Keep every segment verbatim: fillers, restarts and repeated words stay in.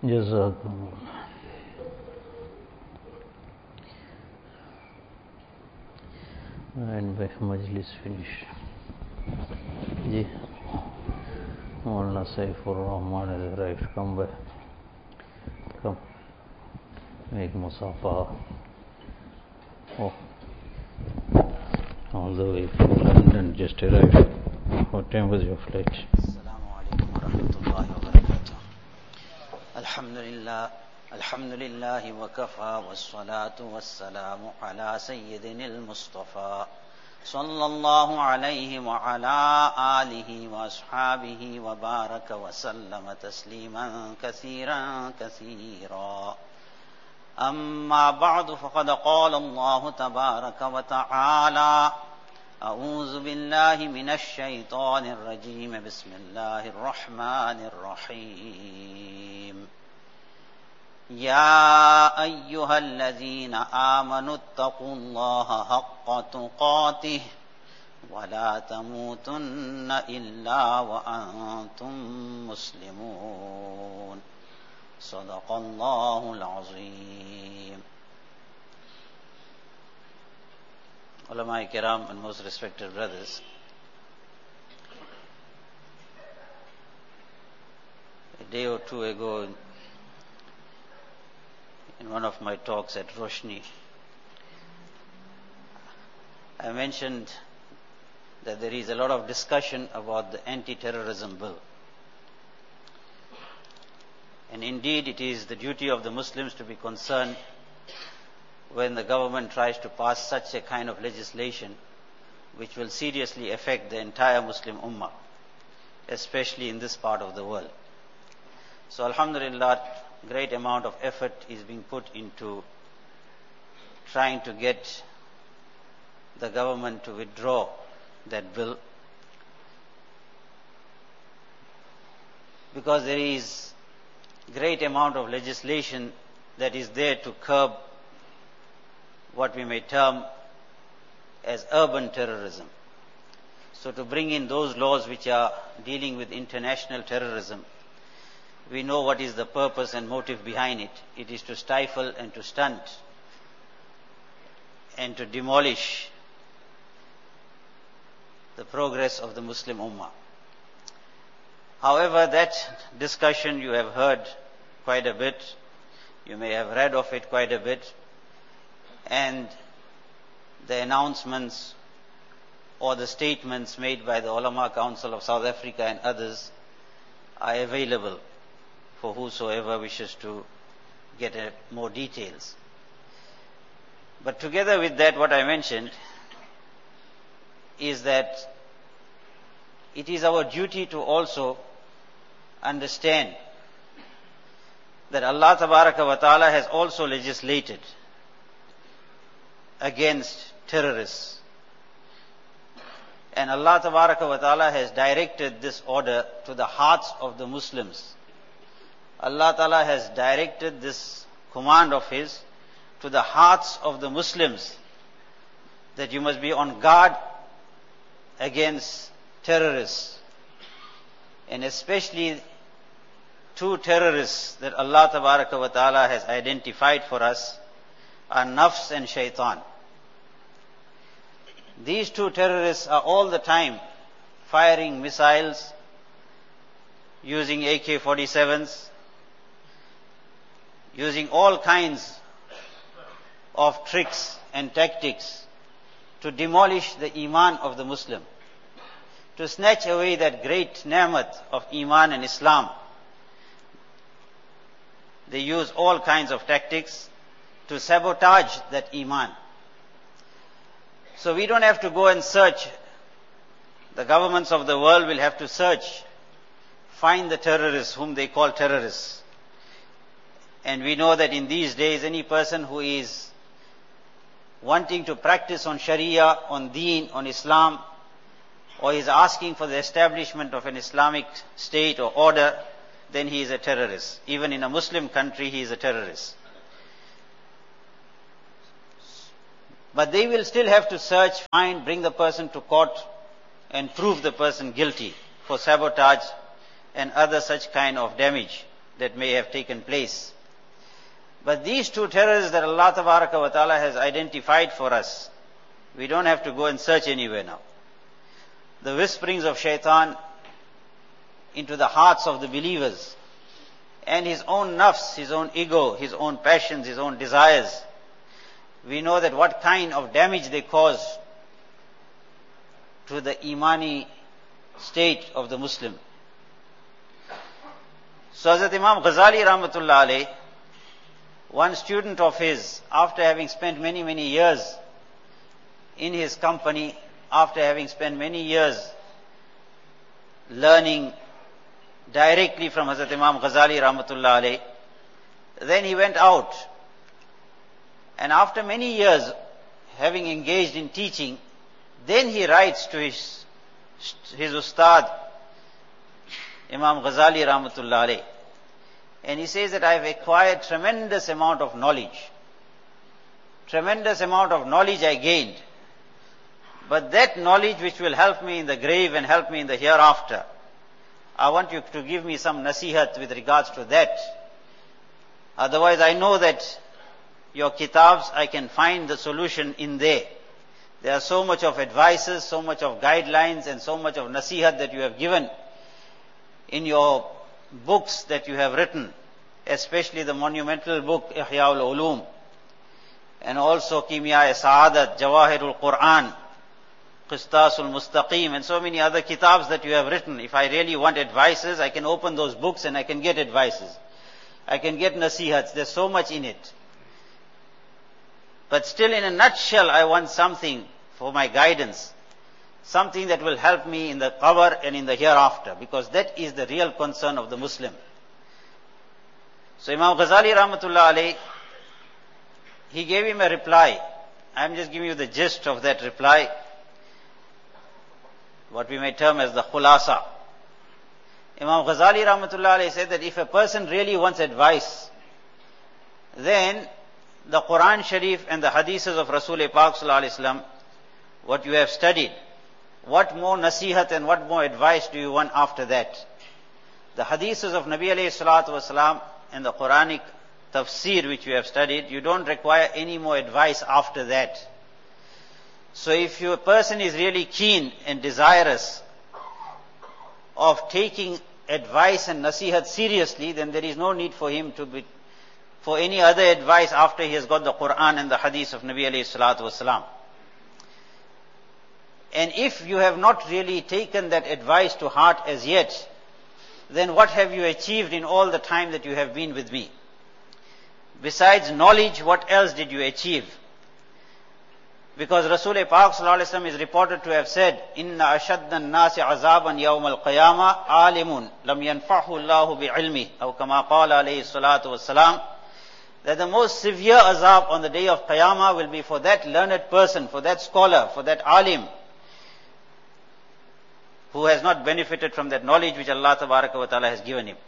Jazakumullah. And by Majlis finished. Ji, Maulana Saifur Rahman has arrived. Come by. Come. Make Musafa. Oh. All the way from London, just arrived. What time was your flight? Assalamu alaikum wa rahmatullahi wa barakatuh. Alhamdulillah. الحمد لله وكفى والصلاة والسلام على سيدنا المصطفى صلى الله عليه وعلى آله وأصحابه وبارك وسلم تسليما كثيرا كثيرا. أما بعد فقد قال الله تبارك وتعالى أعوذ بالله من الشيطان الرجيم بسم الله الرحمن الرحيم. يا أيها الذين آمنوا اتقوا الله حق تقاته ولا تموتن إلا وأنتم مسلمون. صدق الله العظيم. Ulama Kiram and most respected brothers, a day or two ago, in one of my talks at Roshni, I mentioned that there is a lot of discussion about the anti-terrorism bill. And indeed, it is the duty of the Muslims to be concerned when the government tries to pass such a kind of legislation which will seriously affect the entire Muslim Ummah, especially in this part of the world. So Alhamdulillah, great amount of effort is being put into trying to get the government to withdraw that bill, because there is great amount of legislation that is there to curb what we may term as urban terrorism. So to bring in those laws which are dealing with international terrorism, we know what is the purpose and motive behind it. It is to stifle and to stunt and to demolish the progress of the Muslim Ummah. However, that discussion you have heard quite a bit, you may have read of it quite a bit, and the announcements or the statements made by the Ulama Council of South Africa and others are available for whosoever wishes to get a, more details. But together with that, what I mentioned is that it is our duty to also understand that Allah Tabaraka wa Ta'ala has also legislated against terrorists. And Allah Tabaraka wa Ta'ala has directed this order to the hearts of the Muslims. Allah Ta'ala has directed this command of His to the hearts of the Muslims, that you must be on guard against terrorists. And especially two terrorists that Allah Tabaraka wa Ta'ala has identified for us are nafs and shaitan. These two terrorists are all the time firing missiles, using A K forty-sevens, using all kinds of tricks and tactics to demolish the iman of the Muslim, to snatch away that great ni'mat of iman and Islam. They use all kinds of tactics to sabotage that iman. So we don't have to go and search. The governments of the world will have to search, find the terrorists whom they call terrorists. And we know that in these days, any person who is wanting to practice on Sharia, on Deen, on Islam, or is asking for the establishment of an Islamic state or order, then he is a terrorist. Even in a Muslim country, he is a terrorist. But they will still have to search, find, bring the person to court and prove the person guilty for sabotage and other such kind of damage that may have taken place. But these two terrors that Allah Tabaraka wa Ta'ala has identified for us, we don't have to go and search anywhere now. The whisperings of shaitan into the hearts of the believers, and his own nafs, his own ego, his own passions, his own desires. We know that what kind of damage they cause to the imani state of the Muslim. So Hazrat Imam Ghazali Rahmatullah Alayh, one student of his, after having spent many, many years in his company, after having spent many years learning directly from Hazrat Imam Ghazali Rahmatullah Alayh, then he went out. And after many years having engaged in teaching, then he writes to his, his Ustad, Imam Ghazali Rahmatullah Alayh. And he says that I have acquired tremendous amount of knowledge. Tremendous amount of knowledge I gained. But that knowledge which will help me in the grave and help me in the hereafter, I want you to give me some nasihat with regards to that. Otherwise I know that your kitabs, I can find the solution in there. There are so much of advices, so much of guidelines and so much of nasihat that you have given in your books that you have written, especially the monumental book Ihya al-Ulum, and also Kimya Sa'adat, Jawahirul Quran, Qistasul Mustaqim, and so many other kitabs that you have written. If I really want advices, I can open those books and I can get advices. I can get nasihats. There's so much in it. But still, in a nutshell, I want something for my guidance. Something that will help me in the qabr and in the hereafter, because that is the real concern of the Muslim. So Imam Ghazali Rahmatullah Alayh, he gave him a reply. I'm just giving you the gist of that reply, what we may term as the khulasa. Imam Ghazali Rahmatullah Alayh said that if a person really wants advice, then the Quran Sharif and the hadiths of Rasul Pak Sallallahu Alaihi Wasallam, what you have studied, what more nasihat and what more advice do you want after that? The hadiths of Nabi alayhi salatu wasalam and the Quranic tafsir which you have studied, you don't require any more advice after that. So if your person is really keen and desirous of taking advice and nasihat seriously, then there is no need for him to be, for any other advice after he has got the Quran and the hadith of Nabi alayhi salatu wasalam. And if you have not really taken that advice to heart as yet, then what have you achieved in all the time that you have been with me? Besides knowledge, what else did you achieve? Because Rasul Pak Sallallahu Alaihi Wasallam is reported to have said, Inna ashadda an-nasi azaban yawm al-qiyamah alimun lam yanfahu Allahu bi'ilmi, aw kama qala alayhi salatu wassalam, that the most severe azab on the day of Qiyamah will be for that learned person, for that scholar, for that alim, who has not benefited from that knowledge which Allah Tabaraka wa Ta'ala has given him.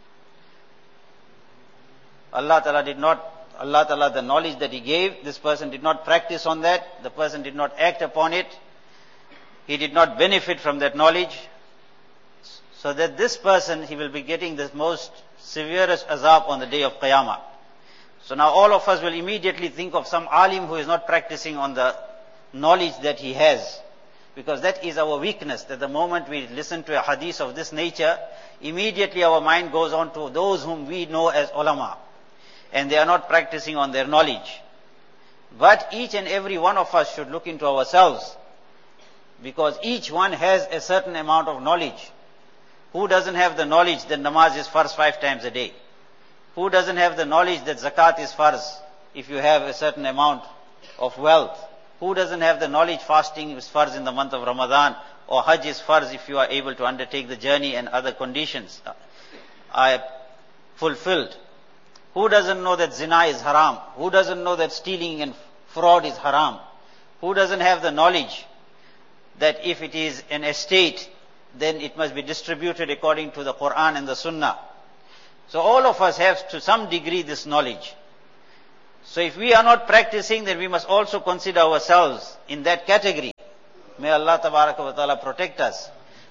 Allah Ta'ala did not, Allah Ta'ala, the knowledge that He gave, this person did not practice on that, the person did not act upon it, he did not benefit from that knowledge, so that this person, he will be getting the most severest azab on the day of Qiyamah. So now all of us will immediately think of some alim who is not practicing on the knowledge that he has. Because that is our weakness, that the moment we listen to a hadith of this nature, immediately our mind goes on to those whom we know as ulama. And they are not practicing on their knowledge. But each and every one of us should look into ourselves. Because each one has a certain amount of knowledge. Who doesn't have the knowledge that namaz is farz five times a day? Who doesn't have the knowledge that zakat is farz if you have a certain amount of wealth? Who doesn't have the knowledge fasting is farz in the month of Ramadan, or Hajj is farz if you are able to undertake the journey and other conditions are fulfilled? Who doesn't know that zina is haram? Who doesn't know that stealing and fraud is haram? Who doesn't have the knowledge that if it is an estate, then it must be distributed according to the Quran and the Sunnah? So all of us have to some degree this knowledge. So if we are not practicing, then we must also consider ourselves in that category. May Allah Tabaraka wa Ta'ala protect us.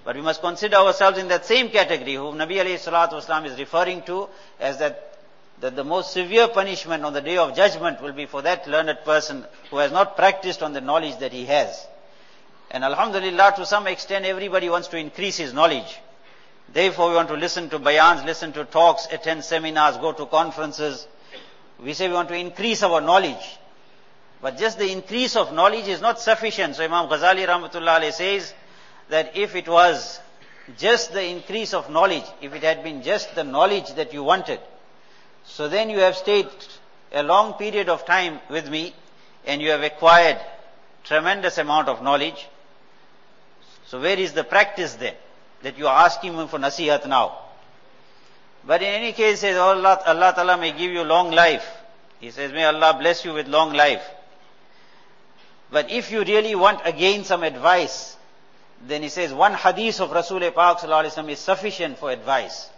But we must consider ourselves in that same category, whom Nabi alayhi salatu wasalam is referring to as that, that the most severe punishment on the day of judgment will be for that learned person who has not practiced on the knowledge that he has. And alhamdulillah, to some extent, everybody wants to increase his knowledge. Therefore, we want to listen to bayans, listen to talks, attend seminars, go to conferences. We say we want to increase our knowledge. But just the increase of knowledge is not sufficient. So Imam Ghazali Rahmatullah Alayhi says that if it was just the increase of knowledge, if it had been just the knowledge that you wanted, so then you have stayed a long period of time with me and you have acquired tremendous amount of knowledge. So where is the practice then that you are asking me for nasihat now? But in any case, says, oh Allah, Allah Ta'ala may give you long life. He says, may Allah bless you with long life. But if you really want again some advice, then he says, one hadith of Rasul Pak Sallallahu Alaihi Wasallam is sufficient for advice.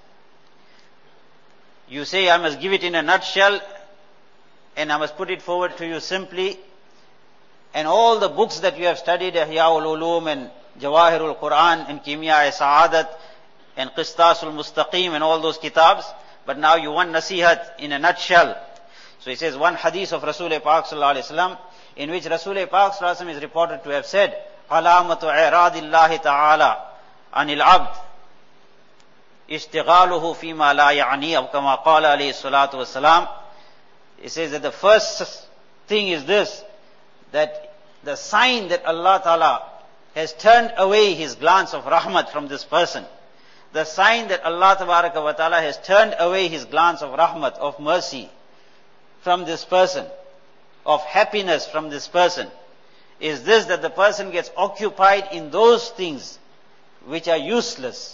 You say, I must give it in a nutshell, and I must put it forward to you simply. And all the books that you have studied, Ihya'ul Ulum and Jawahirul Quran and Kimya Sa'adat and Qistasul Mustaqim and all those kitabs, but now you want nasihat in a nutshell. So he says, one hadith of Rasul Pak Sallallahu Alaihi Wasallam, in which Rasul Pak Sallallahu Alaihi Wasallam is reported to have said, alamatu i'radillahi ta'ala anil abd ishtighaluhu fima la ya'ni, aw kama qala alayhi salatu wassalam. He says that the first thing is this, that the sign that Allah Ta'ala has turned away his glance of rahmat from this person, the sign that Allah Tabaraka wa Ta'ala has turned away his glance of rahmat, of mercy from this person, of happiness from this person, is this, that the person gets occupied in those things which are useless.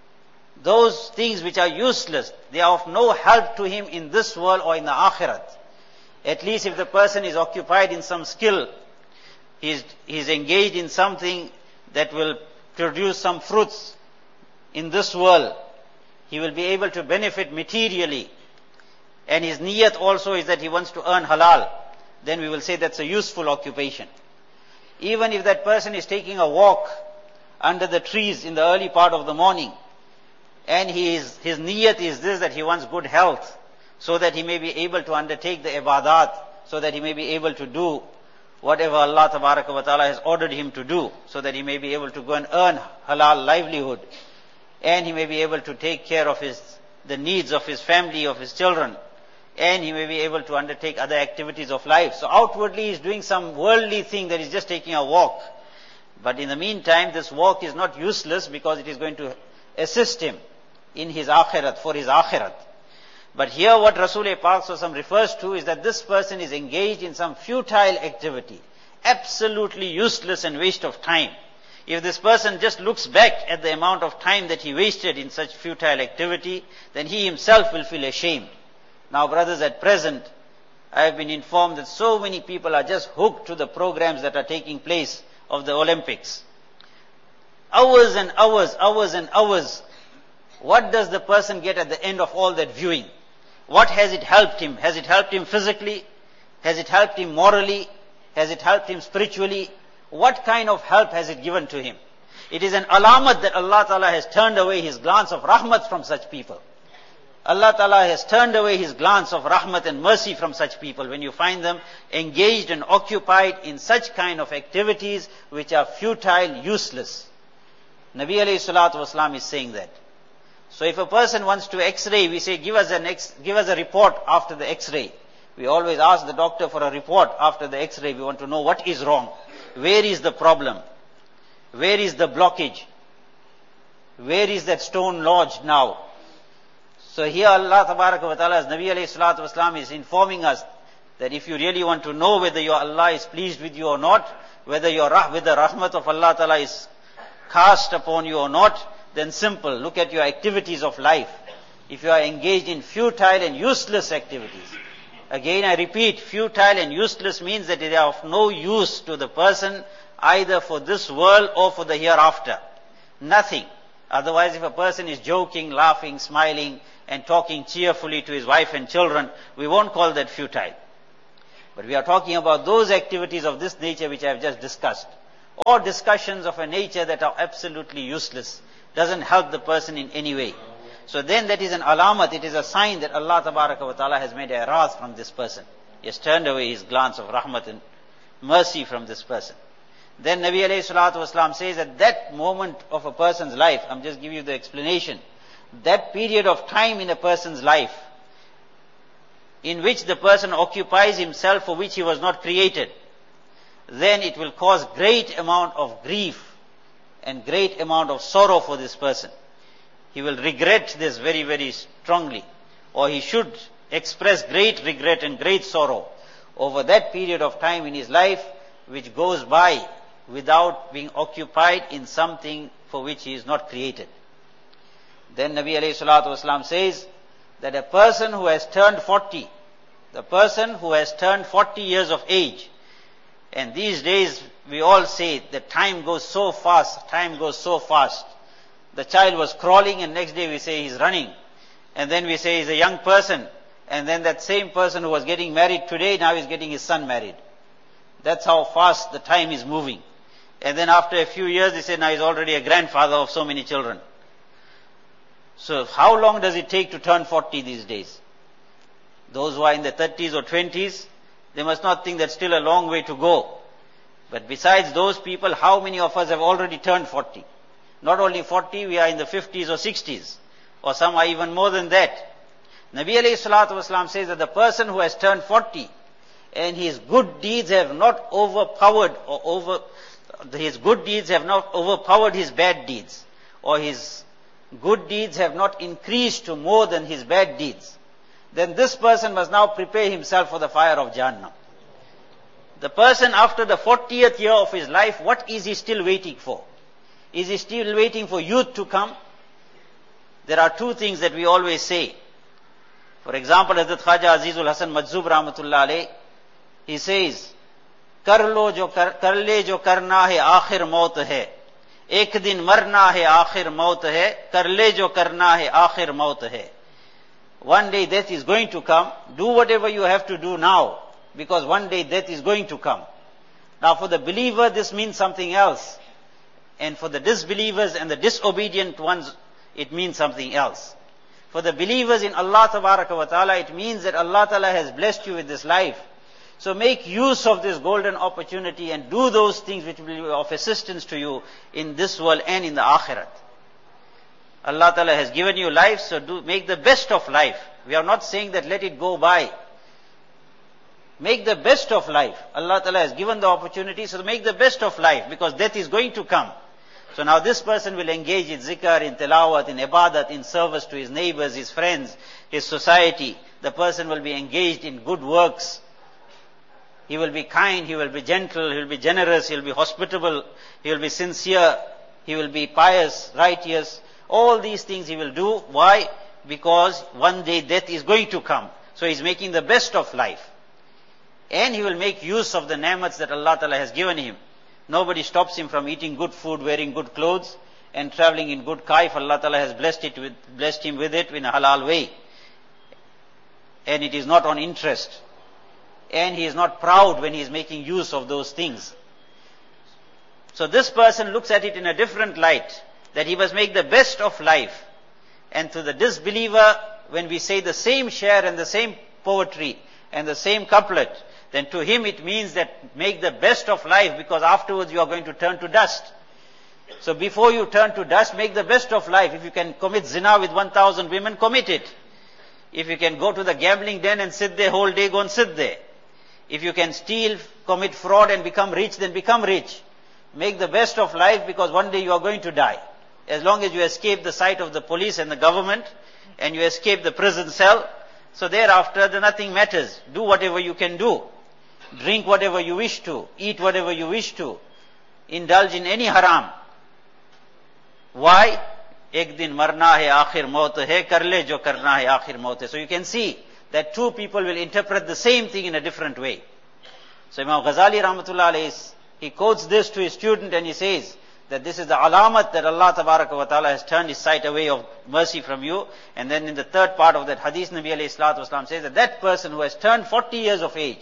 Those things which are useless, they are of no help to him in this world or in the akhirat. At least if the person is occupied in some skill, he is, he is engaged in something that will produce some fruits in this world, he will be able to benefit materially. And his niyat also is that he wants to earn halal. Then we will say that's a useful occupation. Even if that person is taking a walk under the trees in the early part of the morning, and he is, his niyat is this, that he wants good health, so that he may be able to undertake the ibadat, so that he may be able to do whatever Allah Tabaraka wa Ta'ala has ordered him to do, so that he may be able to go and earn halal livelihood, and he may be able to take care of his, the needs of his family, of his children, and he may be able to undertake other activities of life. So outwardly he is doing some worldly thing, that he's just taking a walk. But in the meantime, this walk is not useless, because it is going to assist him in his akhirat, for his akhirat. But here what Rasul Pak Sallallahu refers to is that this person is engaged in some futile activity, absolutely useless and waste of time. If this person just looks back at the amount of time that he wasted in such futile activity, then he himself will feel ashamed. Now brothers, at present, I have been informed that so many people are just hooked to the programs that are taking place of the Olympics. Hours and hours, hours and hours. What does the person get at the end of all that viewing? What has it helped him? Has it helped him physically? Has it helped him morally? Has it helped him spiritually? What kind of help has it given to him? It is an alamat that Allah Ta'ala has turned away his glance of rahmat from such people. Allah Ta'ala has turned away his glance of rahmat and mercy from such people when you find them engaged and occupied in such kind of activities which are futile, useless. Nabi alayhi salatu wasalam is saying that. So if a person wants to x-ray, we say, give us, an ex- give us a report after the x-ray. We always ask the doctor for a report after the x-ray. We want to know what is wrong. Where is the problem? Where is the blockage? Where is that stone lodged now? So here Allah Tabaraka wa Ta'ala, as Nabi alayhi salatu wasalam is informing us that if you really want to know whether your Allah is pleased with you or not, whether your rah- whether the rahmat of Allah Ta'ala is cast upon you or not, then simple, look at your activities of life. If you are engaged in futile and useless activities, again I repeat, futile and useless means that they are of no use to the person, either for this world or for the hereafter. Nothing. Otherwise, if a person is joking, laughing, smiling, and talking cheerfully to his wife and children, we won't call that futile. But we are talking about those activities of this nature which I have just discussed. or discussions of a nature that are absolutely useless, doesn't help the person in any way. So then that is an alamat, it is a sign that Allah Tabaraka wa Ta'ala has made a raz from this person. He has turned away his glance of rahmat and mercy from this person. Then Nabi alayhi salatu wasalam says at that moment of a person's life, I'm just giving you the explanation, that period of time in a person's life, in which the person occupies himself for which he was not created, then it will cause great amount of grief and great amount of sorrow for this person. He will regret this very, very strongly, or he should express great regret and great sorrow over that period of time in his life which goes by without being occupied in something for which he is not created. Then Nabi alayhi salatu wasalam says that a person who has turned forty, the person who has turned forty years of age, and these days we all say that time goes so fast, time goes so fast. The child was crawling and next day we say he's running. And then we say he's a young person. And then that same person who was getting married today, now is getting his son married. That's how fast the time is moving. And then after a few years they say now he's already a grandfather of so many children. So how long does it take to turn forty these days? Those who are in the thirties or twenties, they must not think that's still a long way to go. But besides those people, how many of us have already turned forty? Not only forty, we are in the fifties or sixties. Or some are even more than that. Nabi alayhi salatu wasalam says that the person who has turned forty and his good deeds have not overpowered or over, his good deeds have not overpowered his bad deeds, or his good deeds have not increased to more than his bad deeds, then this person must now prepare himself for the fire of Jahannam. The person after the fortieth year of his life, what is he still waiting for? Is he still waiting for youth to come? There are two things that we always say. For example, Hazrat Khaja Azizul Hasan Majzub Rahmatullah Alayh, he says, Kar lo jo kar, kar le jo karna hai aakhir maut hai. Ek din marna hai aakhir maut hai. Kar le jo karna hai aakhir maut hai. One day death is going to come. Do whatever you have to do now, because one day death is going to come. Now for the believer this means something else. And for the disbelievers and the disobedient ones, it means something else. For the believers in Allah Tabaraka wa Ta'ala, it means that Allah Ta'ala has blessed you with this life. So make use of this golden opportunity and do those things which will be of assistance to you in this world and in the Akhirat. Allah Ta'ala has given you life, so do make the best of life. We are not saying that let it go by. Make the best of life. Allah Ta'ala has given the opportunity, so make the best of life, because death is going to come. So now this person will engage in zikr, in tilawat, in ibadat, in service to his neighbors, his friends, his society. The person will be engaged in good works. He will be kind, he will be gentle, he will be generous, he will be hospitable, he will be sincere, he will be pious, righteous. All these things he will do. Why? Because one day death is going to come. So he's making the best of life. And he will make use of the ni'mats that Allah Ta'ala has given him. Nobody stops him from eating good food, wearing good clothes, and traveling in good kaif. Allah Ta'ala has blessed it with, blessed him with it in a halal way. And it is not on interest. And he is not proud when he is making use of those things. So this person looks at it in a different light, that he must make the best of life. And to the disbeliever, when we say the same share and the same poetry and the same couplet, then to him it means that make the best of life, because afterwards you are going to turn to dust. So before you turn to dust, make the best of life. If you can commit zina with one thousand women, commit it. If you can go to the gambling den and sit there whole day, go and sit there. If you can steal, commit fraud and become rich, then become rich. Make the best of life, because one day you are going to die. As long as you escape the sight of the police and the government, and you escape the prison cell, so thereafter then nothing matters. Do whatever you can do. Drink whatever you wish to. Eat whatever you wish to. Indulge in any haram. Why? Ek din marna hai, aakhir maut hai, kar le jo karna hai, aakhir maut hai. So you can see that two people will interpret the same thing in a different way. So Imam Ghazali Rahmatullah Alayhi, he quotes this to his student and he says that this is the alamat that Allah Tabaraka wa Ta'ala has turned his sight away of mercy from you. And then in the third part of that hadith, Nabi alayhi salatu wasalam says that that person who has turned forty years of age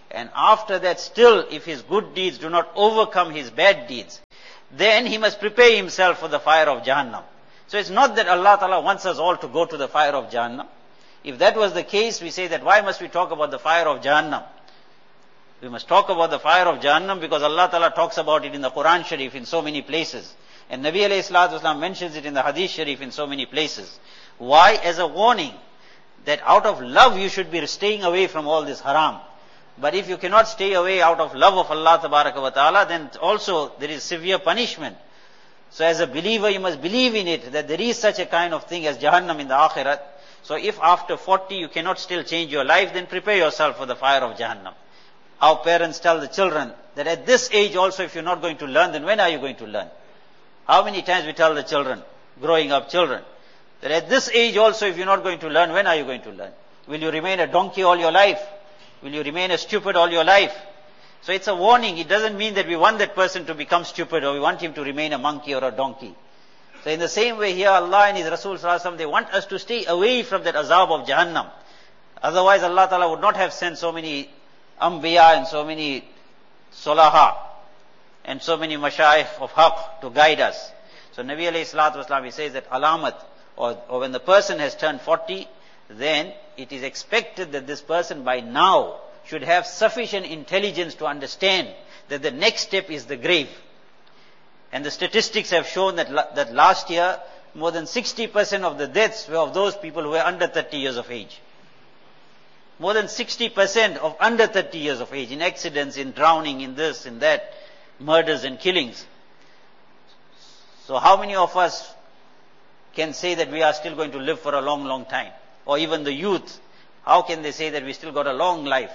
and after that still if his good deeds do not overcome his bad deeds, then he must prepare himself for the fire of Jahannam. So it's not that Allah Ta'ala wants us all to go to the fire of Jahannam. If that was the case, we say that why must we talk about the fire of Jahannam? We must talk about the fire of Jahannam because Allah Ta'ala talks about it in the Quran Sharif in so many places. And Nabi alayhi salatu wasalam mentions it in the Hadith Sharif in so many places. Why? As a warning that out of love you should be staying away from all this haram. But if you cannot stay away out of love of Allah Tabaraka wa Ta'ala, then also there is severe punishment. So as a believer you must believe in it, that there is such a kind of thing as Jahannam in the Akhirat. So if after forty you cannot still change your life, then prepare yourself for the fire of Jahannam. Our parents tell the children that at this age also if you're not going to learn, then when are you going to learn? How many times we tell the children, growing up children, that at this age also if you're not going to learn, when are you going to learn? Will you remain a donkey all your life? Will you remain a stupid all your life? So it's a warning. It doesn't mean that we want that person to become stupid or we want him to remain a monkey or a donkey. So in the same way here, Allah and His Rasul Sallallahu Alaihi Wasallam, they want us to stay away from that azab of Jahannam. Otherwise Allah Ta'ala would not have sent so many Anbiya and so many Solaha and so many Mashayikh of Haqq to guide us. So Nabi alayhi salatu wasalam, he says that alamat, or, or when the person has turned forty, then it is expected that this person by now should have sufficient intelligence to understand that the next step is the grave. And the statistics have shown that, la- that last year, more than sixty percent of the deaths were of those people who were under thirty years of age. More than sixty percent of under thirty years of age, in accidents, in drowning, in this, in that, murders and killings. So how many of us can say that we are still going to live for a long, long time? Or even the youth, how can they say that we still got a long life?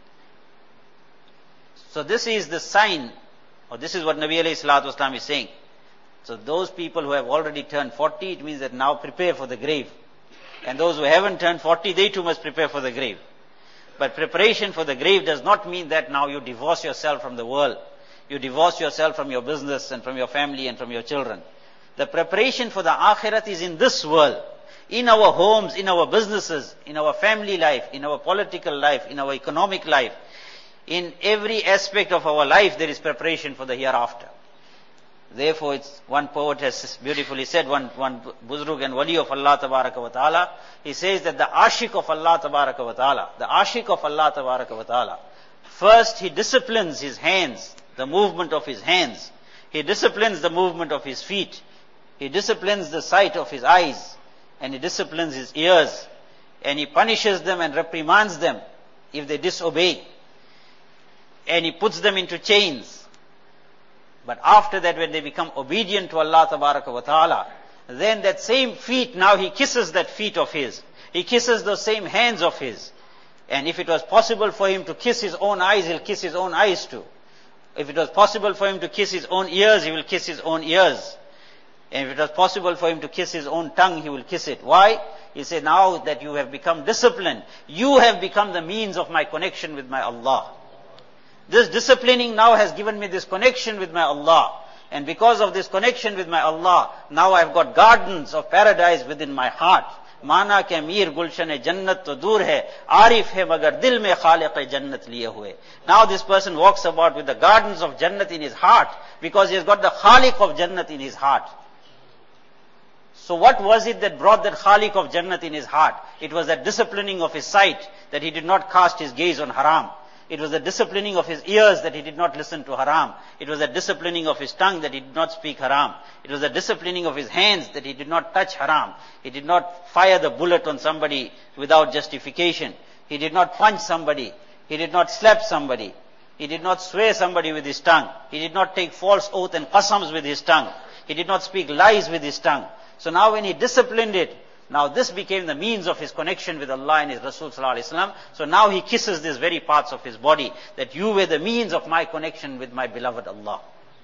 So this is the sign, or this is what Nabi alayhi salatu wasalam is saying. So those people who have already turned forty, it means that now prepare for the grave. And those who haven't turned forty, they too must prepare for the grave. But preparation for the grave does not mean that now you divorce yourself from the world. You divorce yourself from your business and from your family and from your children. The preparation for the akhirat is in this world. In our homes, in our businesses, in our family life, in our political life, in our economic life. In every aspect of our life there is preparation for the hereafter. Therefore, it's, one poet has beautifully said, one, one Buzrug and Wali of Allah Tabaraka wa Ta'ala, he says that the Ashik of Allah Tabaraka wa Ta'ala, the Ashik of Allah Tabaraka wa Ta'ala, first he disciplines his hands, the movement of his hands. He disciplines the movement of his feet. He disciplines the sight of his eyes. And he disciplines his ears. And he punishes them and reprimands them if they disobey. And he puts them into chains. But after that, when they become obedient to Allah Tabaraka wa Ta'ala, then that same feet, now he kisses that feet of his. He kisses those same hands of his. And if it was possible for him to kiss his own eyes, he'll kiss his own eyes too. If it was possible for him to kiss his own ears, he will kiss his own ears. And if it was possible for him to kiss his own tongue, he will kiss it. Why? He said, now that you have become disciplined, you have become the means of my connection with my Allah. This disciplining now has given me this connection with my Allah. And because of this connection with my Allah, now I've got gardens of paradise within my heart. Mana ke mir gulshan-e jannat to dur hai, arif hai magar dil mein khaliq-e jannat liye hue. Now this person walks about with the gardens of Jannat in his heart, because he has got the Khaliq of Jannat in his heart. So what was it that brought that Khaliq of Jannat in his heart? It was that disciplining of his sight, that he did not cast his gaze on haram. It was the disciplining of his ears, that he did not listen to haram. It was the disciplining of his tongue, that he did not speak haram. It was the disciplining of his hands, that he did not touch haram. He did not fire the bullet on somebody without justification. He did not punch somebody. He did not slap somebody. He did not swear somebody with his tongue. He did not take false oath and qasams with his tongue. He did not speak lies with his tongue. So now when he disciplined it, now this became the means of his connection with Allah and His Rasul Sallallahu Alaihi Wasallam. So now he kisses these very parts of his body, that you were the means of my connection with my beloved Allah.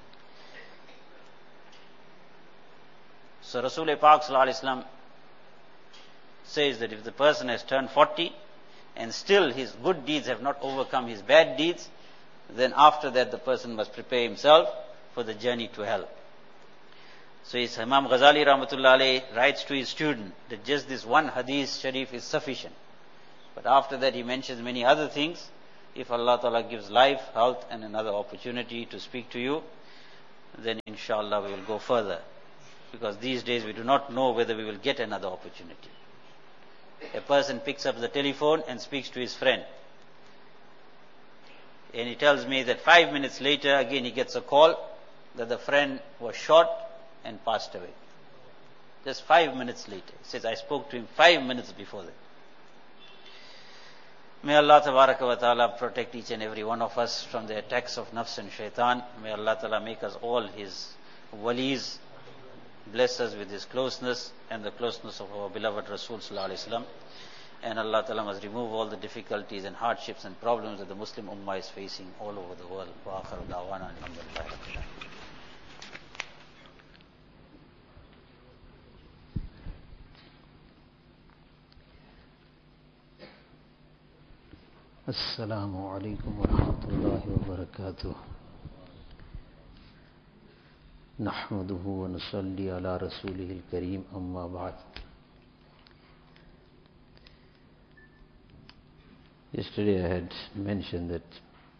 So Rasul Pak Sallallahu Alaihi Wasallam says that if the person has turned forty and still his good deeds have not overcome his bad deeds, then after that the person must prepare himself for the journey to hell. So his Imam Ghazali Rahmatullah Alayh writes to his student that just this one hadith sharif is sufficient. But after that he mentions many other things. If Allah Ta'ala gives life, health and another opportunity to speak to you, then inshallah we will go further. Because these days we do not know whether we will get another opportunity. A person picks up the telephone and speaks to his friend. And he tells me that five minutes later, again he gets a call that the friend was shot and passed away. Just five minutes later. He says, I spoke to him five minutes before that. May Allah Tabaraka wa Ta'ala protect each and every one of us from the attacks of nafs and shaitan. May Allah Ta'ala make us all His walis, bless us with His closeness and the closeness of our beloved Rasul Sallallahu Alaihi Wasallam. And Allah Ta'ala must remove all the difficulties and hardships and problems that the Muslim Ummah is facing all over the world. Wa akhiru da'wana alhamdulillahi rabbil alamin. Assalamu alaikum wa rahmatullahi wa barakatuh. Nahmaduhu wa nusalli ala rasulihil kareem amma ba'd. Yesterday I had mentioned that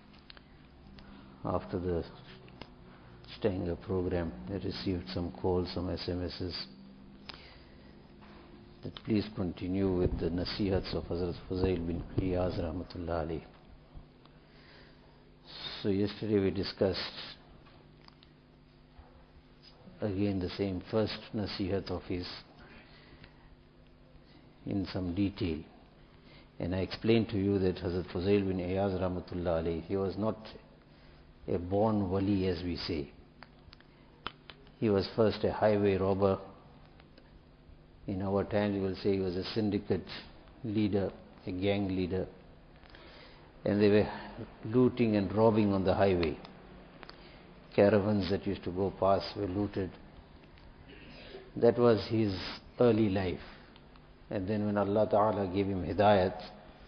after the Stanger program I received some calls, some S M Ses that please continue with the nasihats of Hazrat Fuzail bin Iyaz rahmatullah alayh. So yesterday we discussed again the same first nasihat of his in some detail. And I explained to you that Hazrat Fuzail bin Iyaz rahmatullah alayh, he was not a born wali as we say. He was first a highway robber. In our times we will say he was a syndicate leader, a gang leader. And they were looting and robbing on the highway. Caravans that used to go past were looted. That was his early life. And then when Allah Ta'ala gave him hidayat,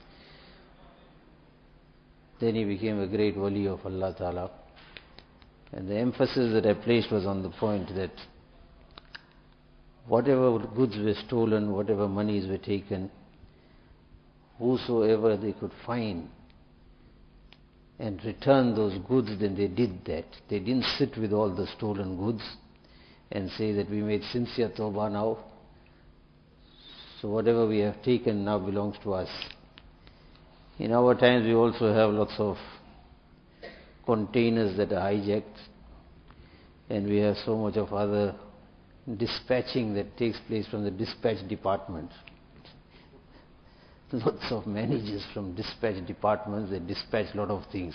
then he became a great wali of Allah Ta'ala. And the emphasis that I placed was on the point that whatever goods were stolen, whatever monies were taken, whosoever they could find and return those goods, then they did that. They didn't sit with all the stolen goods and say that we made sincere tawbah now, so whatever we have taken now belongs to us. In our times we also have lots of containers that are hijacked, and we have so much of other dispatching that takes place from the dispatch department. Lots of managers from dispatch departments, they dispatch a lot of things.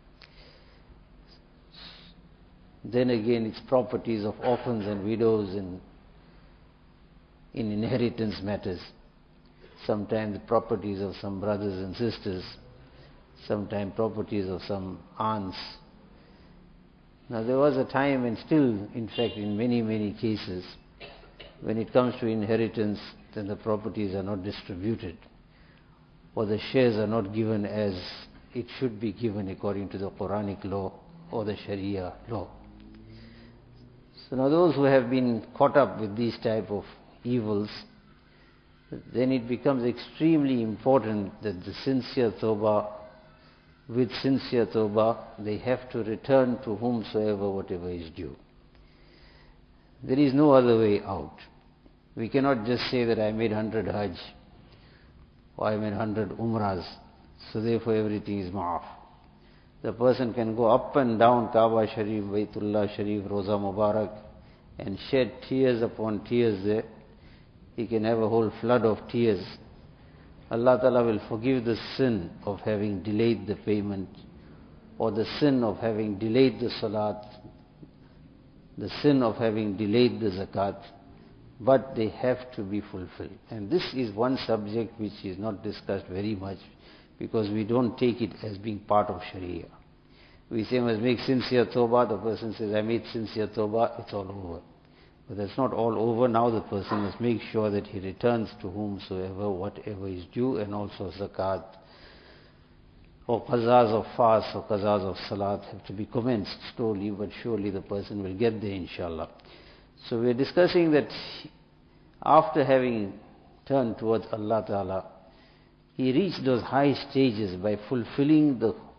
Then again it's properties of orphans and widows in, in inheritance matters. Sometimes the properties of some brothers and sisters, sometimes properties of some aunts. Now there was a time, and still in fact in many many cases, when it comes to inheritance, then the properties are not distributed, or the shares are not given as it should be given according to the Quranic law or the Sharia law. So now those who have been caught up with these type of evils, then it becomes extremely important that the sincere tawbah, with sincere tawbah, they have to return to whomsoever whatever is due. There is no other way out. We cannot just say that I made hundred hajj, or I made hundred umrahs, so therefore everything is ma'af. The person can go up and down Kaaba Sharif, Baytullah Sharif, Roza Mubarak, and shed tears upon tears there. He can have a whole flood of tears. Allah Ta'ala will forgive the sin of having delayed the payment, or the sin of having delayed the salat, the sin of having delayed the zakat, but they have to be fulfilled. And this is one subject which is not discussed very much, because we don't take it as being part of Sharia. We say, must make sincere tawbah. The person says, I made sincere tawbah, it's all over. But that's not all over. Now the person must make sure that he returns to whomsoever whatever is due, and also zakat or qazas of fast or qazas of salat have to be commenced slowly, but surely the person will get there inshallah. So we are discussing that after having turned towards Allah Ta'ala, he reached those high stages by fulfilling the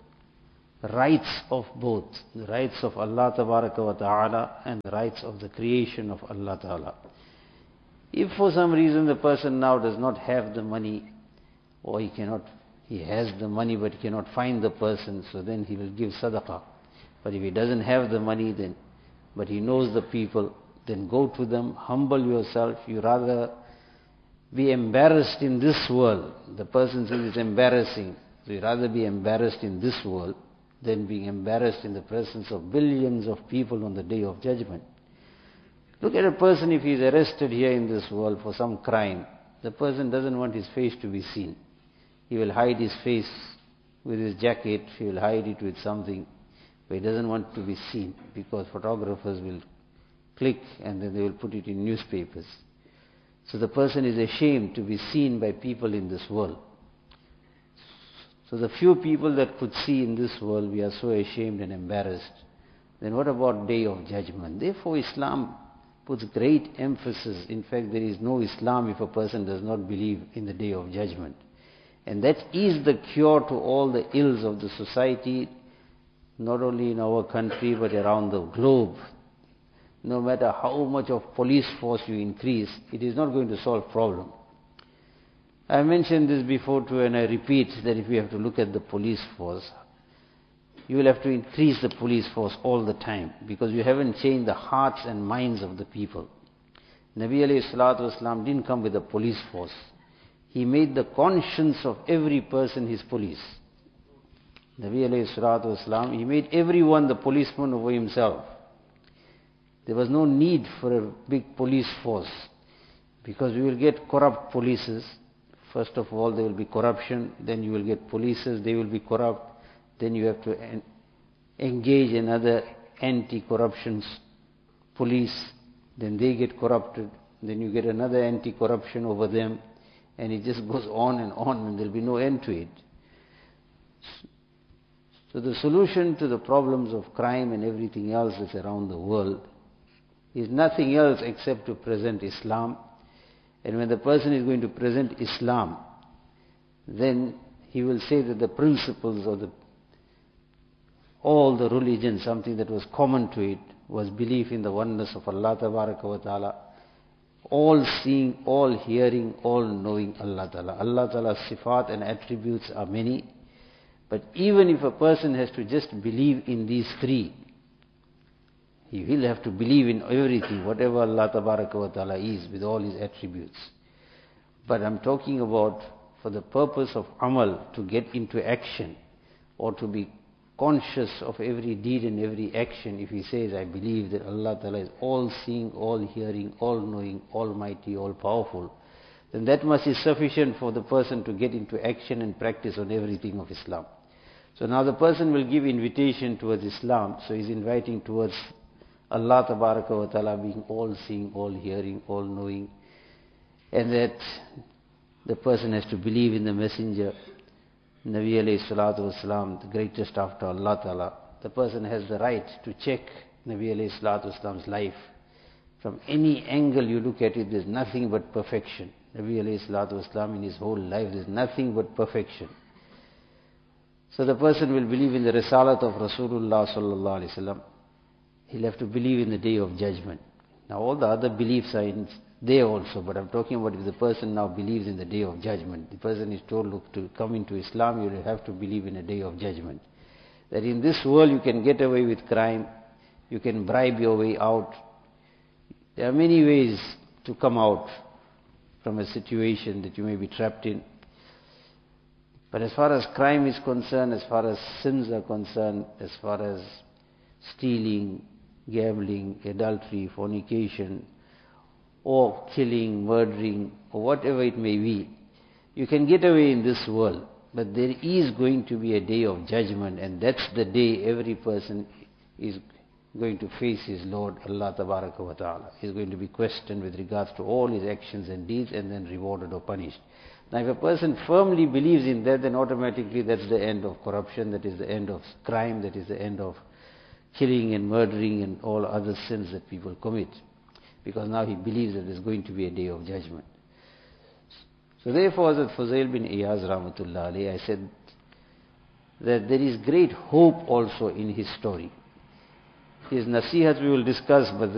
rights of both, the rights of Allah Tabaraka wa Ta'ala and the rights of the creation of Allah Ta'ala. If for some reason the person now does not have the money, or he cannot, he has the money but he cannot find the person, so then he will give sadaqah. But if he doesn't have the money, then, but he knows the people, then go to them, humble yourself. You rather be embarrassed in this world. The person says it's embarrassing. So you rather be embarrassed in this world than being embarrassed in the presence of billions of people on the Day of Judgment. Look at a person, if he is arrested here in this world for some crime, the person doesn't want his face to be seen. He will hide his face with his jacket, he will hide it with something, but he doesn't want to be seen because photographers will click and then they will put it in newspapers. So the person is ashamed to be seen by people in this world. So the few people that could see in this world, we are so ashamed and embarrassed. Then what about Day of Judgment? Therefore Islam puts great emphasis. In fact, there is no Islam if a person does not believe in the Day of Judgment. And that is the cure to all the ills of the society, not only in our country but around the globe. No matter how much of police force you increase, it is not going to solve problem. I mentioned this before too, and I repeat that if you have to look at the police force, you will have to increase the police force all the time, because you haven't changed the hearts and minds of the people. Nabi alayhi salatu wasalam didn't come with a police force. He made the conscience of every person his police. Nabi alayhi salatu wasalam, he made everyone the policeman over himself. There was no need for a big police force, because we will get corrupt polices. First of all, there will be corruption, then you will get polices, they will be corrupt. Then you have to en- engage another anti-corruption police, then they get corrupted, then you get another anti-corruption over them, and it just goes on and on, and there will be no end to it. So the solution to the problems of crime and everything else that's around the world is nothing else except to present Islam. And when the person is going to present Islam, then he will say that the principles of the all the religions, something that was common to it, was belief in the oneness of Allah Tabaraka wa Ta'ala, all seeing, all hearing, all knowing Allah Ta'ala. Allah Ta'ala's sifat and attributes are many, but even if a person has to just believe in these three, he will have to believe in everything, whatever Allah Tabaraka wa Ta'ala is, with all his attributes. But I'm talking about for the purpose of amal, to get into action, or to be conscious of every deed and every action. If he says, I believe that Allah Ta'ala is all seeing, all hearing, all knowing, almighty, all powerful, then that much is sufficient for the person to get into action and practice on everything of Islam. So now the person will give invitation towards Islam, so he's inviting towards Allah Tabaraka wa Ta'ala being all seeing, all hearing, all knowing, and that the person has to believe in the messenger, Nabi alayhi salatu wasalam, the greatest after Allah Ta'ala. The person has the right to check Nabi alayhi salatu wasalam's life. From any angle you look at it, there's nothing but perfection. Nabi alayhi salatu wasalam in his whole life, there's nothing but perfection. So the person will believe in the risalat of Rasulullah sallallahu alayhi wasallam. He'll have to believe in the Day of Judgment. Now all the other beliefs are in there also, but I'm talking about if the person now believes in the Day of Judgment. The person is told, look, to come into Islam, you will have to believe in a Day of Judgment. That in this world you can get away with crime, you can bribe your way out. There are many ways to come out from a situation that you may be trapped in. But as far as crime is concerned, as far as sins are concerned, as far as stealing, gambling, adultery, fornication, or killing, murdering, or whatever it may be, you can get away in this world. But there is going to be a Day of Judgment, and that's the day every person is going to face his Lord, Allah Tabaraka wa Ta'ala. He is going to be questioned with regards to all his actions and deeds, and then rewarded or punished. Now if a person firmly believes in that, then automatically that's the end of corruption, that is the end of crime, that is the end of killing and murdering and all other sins that people commit. Because now he believes that there's going to be a Day of Judgment. So therefore, Hazrat Fuzail bin Iyaz Rahmatullah alayhi, I said, that there is great hope also in his story. His nasihats we will discuss, but